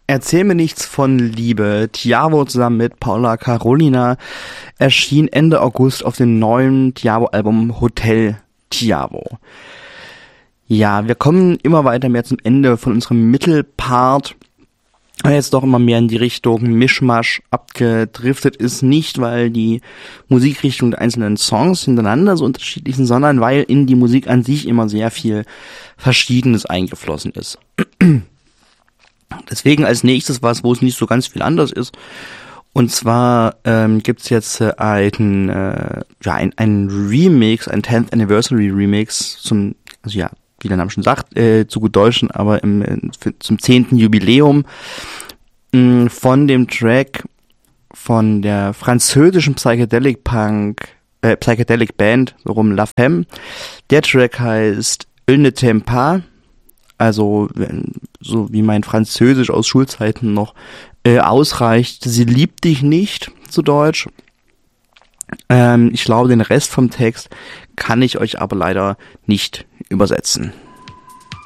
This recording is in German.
Erzähl mir nichts von Liebe. Thiago zusammen mit Paula Carolina erschien Ende August auf dem neuen Thiago-Album Hotel Thiago. Ja, wir kommen immer weiter mehr zum Ende von unserem Mittelpart. Jetzt doch immer mehr in die Richtung Mischmasch abgedriftet ist, nicht weil die Musikrichtung der einzelnen Songs hintereinander so unterschiedlich sind, sondern weil in die Musik an sich immer sehr viel Verschiedenes eingeflossen ist. Deswegen als nächstes was, wo es nicht so ganz viel anders ist. Und zwar gibt's jetzt einen Remix, ein 10th Anniversary Remix wie der Name schon sagt, zu gut Deutschen, aber zum 10. Jubiläum von dem Track von der französischen Psychedelic Band, so rum La Femme. Der Track heißt Il ne t'aime pas, also so wie mein Französisch aus Schulzeiten noch ausreicht. Sie liebt dich nicht, zu Deutsch. Ich glaube, den Rest vom Text kann ich euch aber leider nicht übersetzen.